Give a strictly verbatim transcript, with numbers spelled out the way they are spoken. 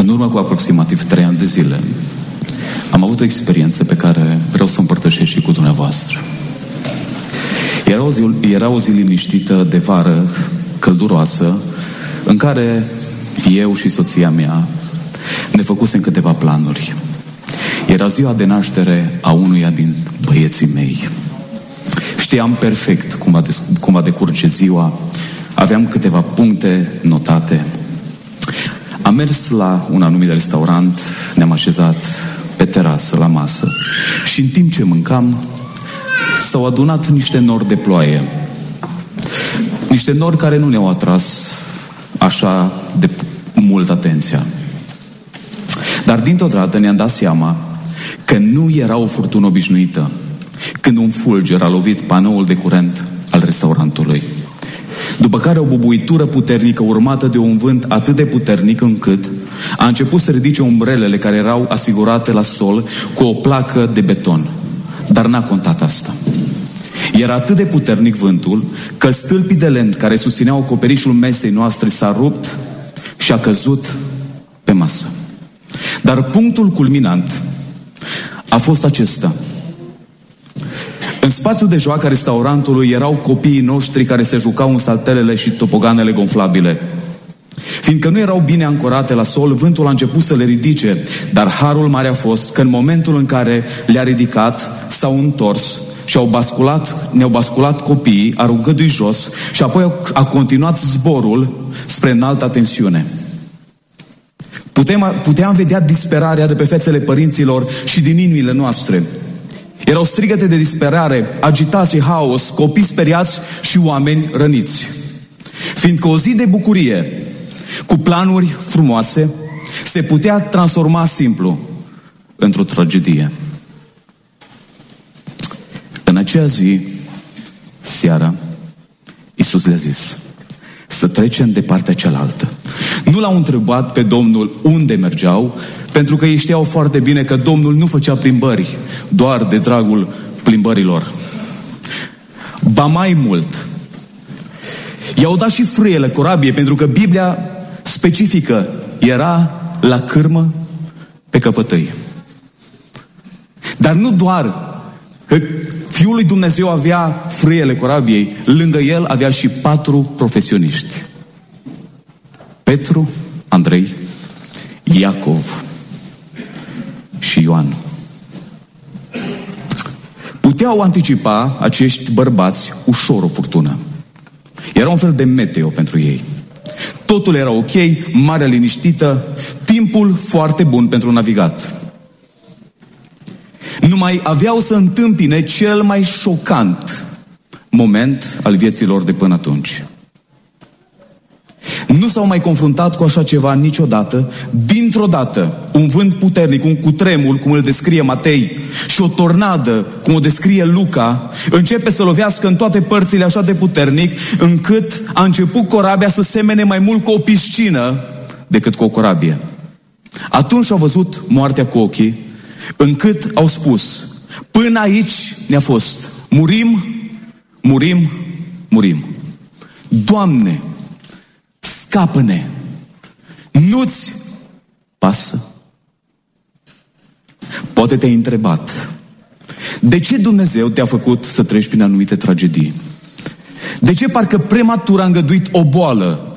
urmă cu aproximativ trei ani de zile, am avut o experiență pe care vreau să o împărtășesc și cu dumneavoastră. Era o zi, era o zi liniștită de vară, călduroasă, în care eu și soția mea ne făcusem câteva planuri. Era ziua de naștere a unuia din băieții mei. Știam perfect cum va, cum va decurge ziua, aveam câteva puncte notate. Am mers la un anumit restaurant, ne-am așezat pe terasă, la masă, și în timp ce mâncam, s-au adunat niște nori de ploaie. Niște nori care nu ne-au atras așa de mult atenția. Dar dintr-o dată ne-am dat seama că nu era o furtună obișnuită, când un fulger a lovit panoul de curent al restaurantului. După care o bubuitură puternică urmată de un vânt atât de puternic încât a început să ridice umbrelele care erau asigurate la sol cu o placă de beton. Dar n-a contat asta. Era atât de puternic vântul că stâlpii de lemn care susțineau acoperișul mesei noastre s-a rupt și a căzut pe masă. Dar punctul culminant a fost acesta. În spațiul de joacă a restaurantului erau copiii noștri care se jucau în saltelele și topoganele gonflabile. Fiindcă nu erau bine ancorate la sol, vântul a început să le ridice, dar harul mare a fost că în momentul în care le-a ridicat, s-au întors și au basculat, ne-au basculat copiii, aruncându-i jos, și apoi a continuat zborul spre înalta tensiune. Putem, puteam vedea disperarea de pe fețele părinților și din inimile noastre. Erau strigăte de disperare, agitație, haos, copii speriați și oameni răniți. Fiindcă o zi de bucurie, cu planuri frumoase, se putea transforma simplu într-o tragedie. În acea zi, seara, Iisus le-a zis să trecem de partea cealaltă. Nu l-au întrebat pe Domnul unde mergeau, pentru că ei știau foarte bine că Domnul nu făcea plimbări doar de dragul plimbărilor. Ba mai mult, i-au dat și frâiele corabie, pentru că Biblia specifică era la cârmă pe căpătâi. Dar nu doar că Fiul lui Dumnezeu avea frâiele corabiei, lângă el avea și patru profesioniști. Petru, Andrei, Iacov și Ioan. Puteau anticipa acești bărbați ușor o furtună. Era un fel de meteo pentru ei. Totul era ok, marea liniștită, timpul foarte bun pentru navigat. Numai aveau să întâmpine cel mai șocant moment al vieților de până atunci. Nu s-au mai confruntat cu așa ceva niciodată. Dintr-o dată, un vânt puternic, un cutremur, cum îl descrie Matei, și o tornadă, cum o descrie Luca, începe să lovească în toate părțile așa de puternic, încât a început corabia să semene mai mult cu o piscină decât cu o corabie. Atunci au văzut moartea cu ochii, încât au spus: până aici ne-a fost. Murim, murim, murim. Doamne, scapă-ne! Nu-ți pasă? Poate te-ai întrebat: de ce Dumnezeu te-a făcut să treci prin anumite tragedii? De ce parcă prematur a îngăduit o boală